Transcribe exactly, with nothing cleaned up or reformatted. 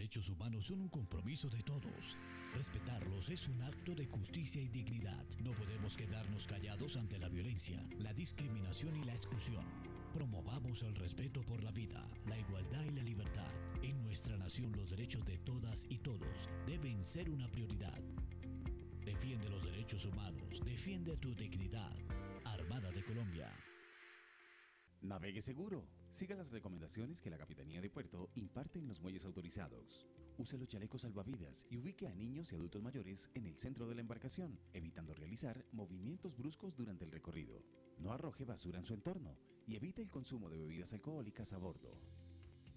derechos humanos son un compromiso de todos. Respetarlos es un acto de justicia y dignidad. No podemos quedarnos callados ante la violencia, la discriminación y la exclusión. Promovamos el respeto por la vida, la igualdad y la libertad. En nuestra nación los derechos de todas y todos deben ser una prioridad. Defiende los derechos humanos, defiende tu dignidad. Armada de Colombia. Navegue seguro. Siga las recomendaciones que la Capitanía de Puerto imparte en los muelles autorizados. Use los chalecos salvavidas y ubique a niños y adultos mayores en el centro de la embarcación, evitando realizar movimientos bruscos durante el recorrido. No arroje basura en su entorno y evite el consumo de bebidas alcohólicas a bordo.